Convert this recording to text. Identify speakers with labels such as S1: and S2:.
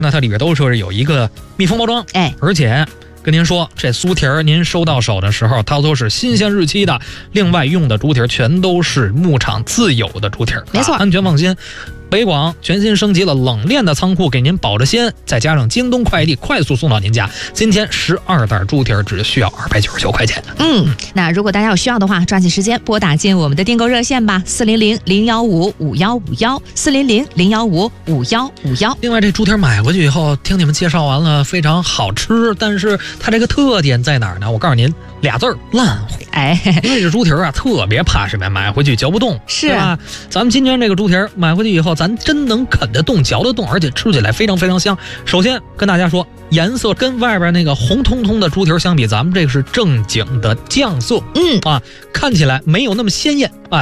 S1: 那它里边都是有一个密封包装，而且跟您说，这酥蹄儿您收到手的时候，它都是新鲜日期的。另外用的猪蹄儿全都是牧场自有的猪蹄儿，
S2: 没错，
S1: 安全放心。北广全新升级了冷链的仓库，给您保着鲜，再加上京东快递快速送到您家。今天12袋猪蹄儿只需要299块钱。
S2: 那如果大家有需要的话，抓紧时间拨打进我们的订购热线吧，400-015-5151，400-015-5151。
S1: 另外，这猪蹄儿买回去以后，听你们介绍完了，非常好吃，但是它这个特点在哪儿呢？我告诉您，2字儿：烂乎。因为这猪蹄儿啊，特别怕什么？买回去嚼不动，
S2: 是
S1: 吧？咱们今天这个猪蹄儿买回去以后，咱真能啃得动、嚼得动，而且吃起来非常非常香。首先跟大家说，颜色跟外边那个红彤彤的猪蹄儿相比，咱们这个是正经的酱色，看起来没有那么鲜艳啊。